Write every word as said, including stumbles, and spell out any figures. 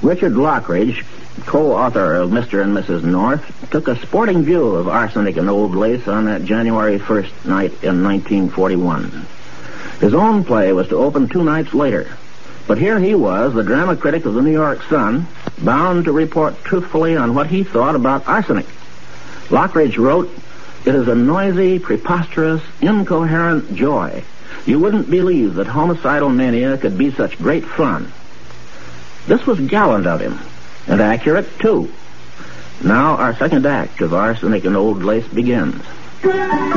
Richard Lockridge, co-author of Mister and Missus North, took a sporting view of Arsenic and Old Lace on that January first night in nineteen forty-one. His own play was to open two nights later. But here he was, the drama critic of the New York Sun, bound to report truthfully on what he thought about arsenic. Lockridge wrote, "It is a noisy, preposterous, incoherent joy. You wouldn't believe that homicidal mania could be such great fun." This was gallant of him, and accurate, too. Now our second act of Arsenic and Old Lace begins.